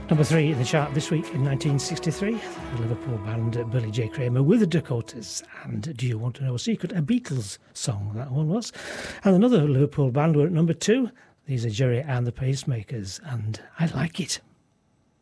Number 3 in the chart this week in 1963, the Liverpool band Billy J. Kramer with the Dakotas and Do You Want to Know a Secret? A Beatles song, that one was. And another Liverpool band were at number 2. These are Jerry and the Pacemakers, and I Like It.